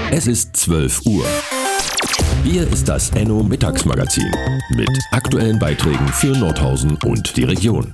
Es ist 12 Uhr. Hier ist das Enno Mittagsmagazin mit aktuellen Beiträgen für Nordhausen und die Region.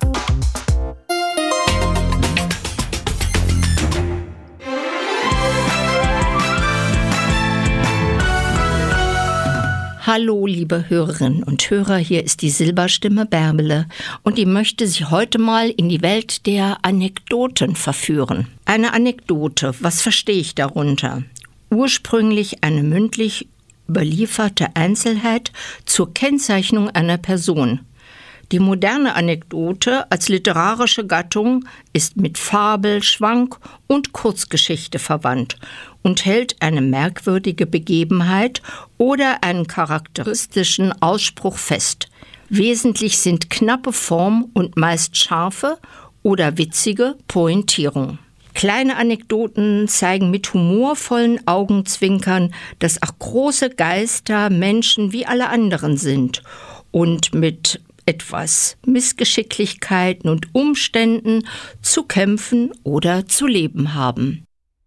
Hallo, liebe Hörerinnen und Hörer, hier ist die Silberstimme Bärbele und ich möchte Sie heute mal in die Welt der Anekdoten verführen. Eine Anekdote, was verstehe ich darunter? Ursprünglich eine mündlich überlieferte Einzelheit zur Kennzeichnung einer Person. Die moderne Anekdote als literarische Gattung ist mit Fabel, Schwank und Kurzgeschichte verwandt und hält eine merkwürdige Begebenheit oder einen charakteristischen Ausspruch fest. Wesentlich sind knappe Form und meist scharfe oder witzige Pointierung. Kleine Anekdoten zeigen mit humorvollen Augenzwinkern, dass auch große Geister Menschen wie alle anderen sind und mit etwas Missgeschicklichkeiten und Umständen zu kämpfen oder zu leben haben.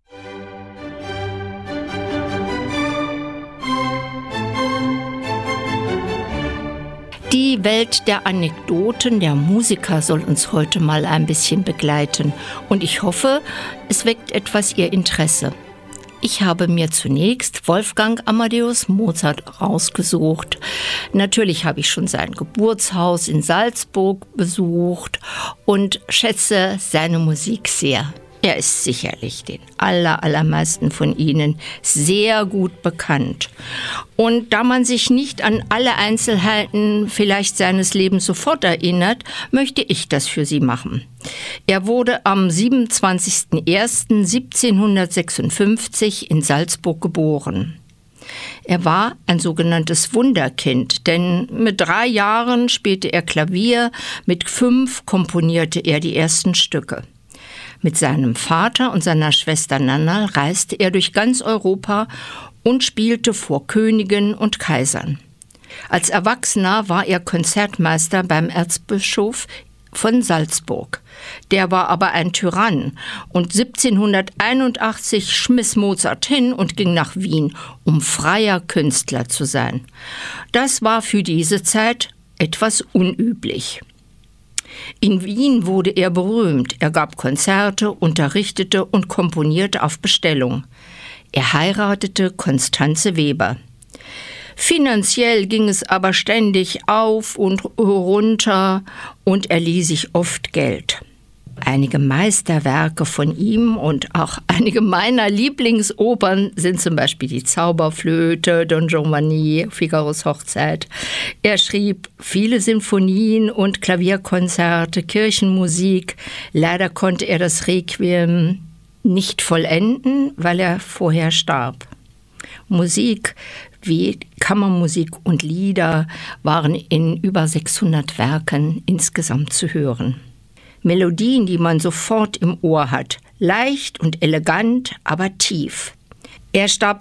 Die Welt der Anekdoten, der Musiker soll uns heute mal ein bisschen begleiten und ich hoffe, es weckt etwas Ihr Interesse. Ich habe mir zunächst Wolfgang Amadeus Mozart rausgesucht. Natürlich habe ich schon sein Geburtshaus in Salzburg besucht und schätze seine Musik sehr. Er ist sicherlich den allermeisten von Ihnen sehr gut bekannt. Und da man sich nicht an alle Einzelheiten vielleicht seines Lebens sofort erinnert, möchte ich das für Sie machen. Er wurde am 27.01.1756 in Salzburg geboren. Er war ein sogenanntes Wunderkind, denn mit 3 Jahren spielte er Klavier, mit 5 komponierte er die ersten Stücke. Mit seinem Vater und seiner Schwester Nanna reiste er durch ganz Europa und spielte vor Königen und Kaisern. Als Erwachsener war er Konzertmeister beim Erzbischof von Salzburg. Der war aber ein Tyrann und 1781 schmiss Mozart hin und ging nach Wien, um freier Künstler zu sein. Das war für diese Zeit etwas unüblich. In Wien wurde er berühmt. Er gab Konzerte, unterrichtete und komponierte auf Bestellung. Er heiratete Constanze Weber. Finanziell ging es aber ständig auf und runter und er lieh sich oft Geld. Einige Meisterwerke von ihm und auch einige meiner Lieblingsopern sind zum Beispiel die Zauberflöte, Don Giovanni, Figaros Hochzeit. Er schrieb viele Sinfonien und Klavierkonzerte, Kirchenmusik. Leider konnte er das Requiem nicht vollenden, weil er vorher starb. Musik wie Kammermusik und Lieder waren in über 600 Werken insgesamt zu hören. Melodien, die man sofort im Ohr hat, leicht und elegant, aber tief. Er starb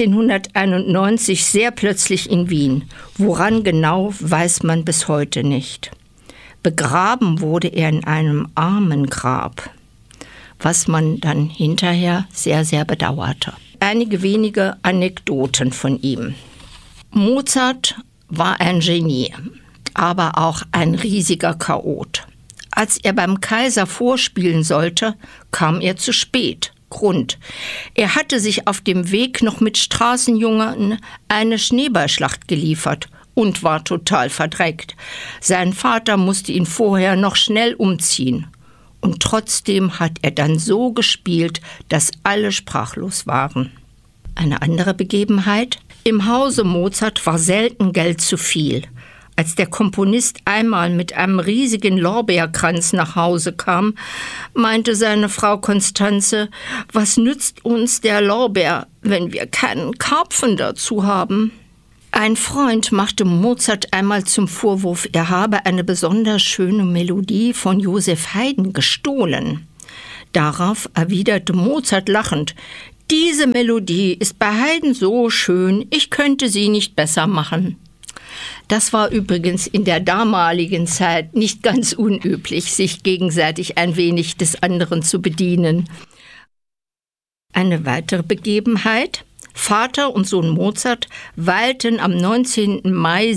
1791 sehr plötzlich in Wien. Woran genau, weiß man bis heute nicht. Begraben wurde er in einem Armengrab, was man dann hinterher sehr, sehr bedauerte. Einige wenige Anekdoten von ihm. Mozart war ein Genie, aber auch ein riesiger Chaot. Als er beim Kaiser vorspielen sollte, kam er zu spät. Grund: Er hatte sich auf dem Weg noch mit Straßenjungen eine Schneeballschlacht geliefert und war total verdreckt. Sein Vater musste ihn vorher noch schnell umziehen. Und trotzdem hat er dann so gespielt, dass alle sprachlos waren. Eine andere Begebenheit: Im Hause Mozart war selten Geld zu viel. Als der Komponist einmal mit einem riesigen Lorbeerkranz nach Hause kam, meinte seine Frau Constanze: Was nützt uns der Lorbeer, wenn wir keinen Karpfen dazu haben? Ein Freund machte Mozart einmal zum Vorwurf, er habe eine besonders schöne Melodie von Joseph Haydn gestohlen. Darauf erwiderte Mozart lachend: Diese Melodie ist bei Haydn so schön, ich könnte sie nicht besser machen. Das war übrigens in der damaligen Zeit nicht ganz unüblich, sich gegenseitig ein wenig des anderen zu bedienen. Eine weitere Begebenheit: Vater und Sohn Mozart weilten am 19. Mai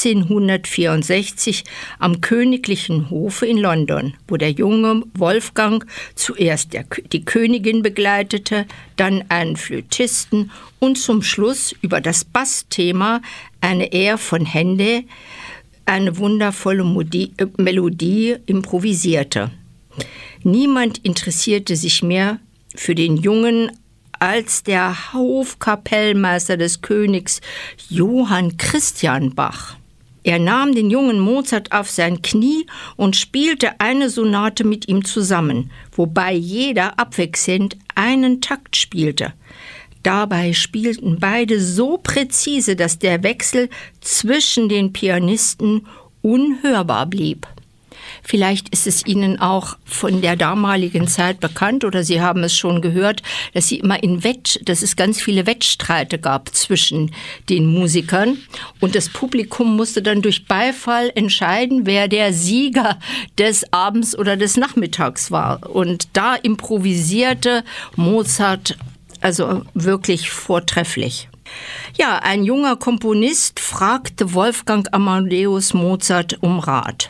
1764 am königlichen Hofe in London, wo der junge Wolfgang zuerst die Königin begleitete, dann einen Flötisten und zum Schluss über das Bassthema eine Air von Händel, eine wundervolle Melodie improvisierte. Niemand interessierte sich mehr für den Jungen als der Hofkapellmeister des Königs Johann Christian Bach. Er nahm den jungen Mozart auf sein Knie und spielte eine Sonate mit ihm zusammen, wobei jeder abwechselnd einen Takt spielte. Dabei spielten beide so präzise, dass der Wechsel zwischen den Pianisten unhörbar blieb. Vielleicht ist es Ihnen auch von der damaligen Zeit bekannt oder Sie haben es schon gehört, dass es ganz viele Wettstreite gab zwischen den Musikern und das Publikum musste dann durch Beifall entscheiden, wer der Sieger des Abends oder des Nachmittags war. Und da improvisierte Mozart also wirklich vortrefflich. Ja, ein junger Komponist fragte Wolfgang Amadeus Mozart um Rat.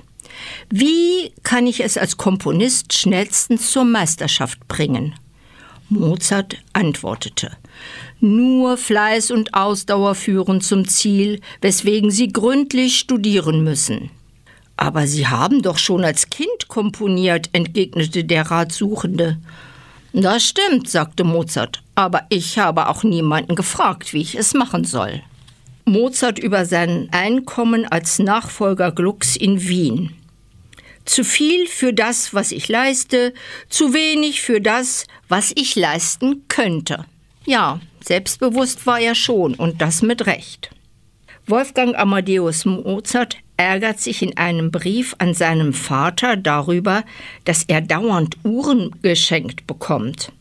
Wie kann ich es als Komponist schnellstens zur Meisterschaft bringen? Mozart antwortete: Nur Fleiß und Ausdauer führen zum Ziel, weswegen Sie gründlich studieren müssen. Aber Sie haben doch schon als Kind komponiert, entgegnete der Ratsuchende. Das stimmt, sagte Mozart, aber ich habe auch niemanden gefragt, wie ich es machen soll. Mozart über sein Einkommen als Nachfolger Glucks in Wien. Zu viel für das, was ich leiste, zu wenig für das, was ich leisten könnte. Ja, selbstbewusst war er schon und das mit Recht. Wolfgang Amadeus Mozart ärgert sich in einem Brief an seinen Vater darüber, dass er dauernd Uhren geschenkt bekommt.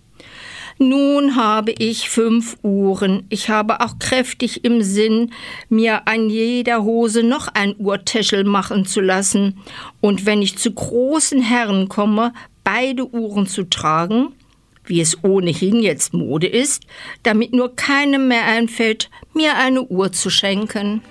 Nun habe ich 5 Uhren. Ich habe auch kräftig im Sinn, mir an jeder Hose noch ein Uhrtäschel machen zu lassen. Und wenn ich zu großen Herren komme, beide Uhren zu tragen, wie es ohnehin jetzt Mode ist, damit nur keinem mehr einfällt, mir eine Uhr zu schenken.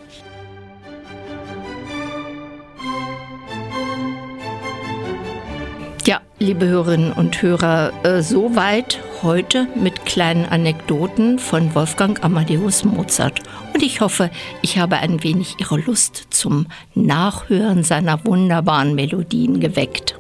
Ja, liebe Hörerinnen und Hörer, soweit heute mit kleinen Anekdoten von Wolfgang Amadeus Mozart. Und ich hoffe, ich habe ein wenig Ihre Lust zum Nachhören seiner wunderbaren Melodien geweckt.